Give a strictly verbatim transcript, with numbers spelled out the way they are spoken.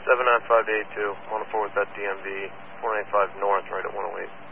seven nine five eight two, one oh four with that D M V, four ninety-five north, right at one oh eight.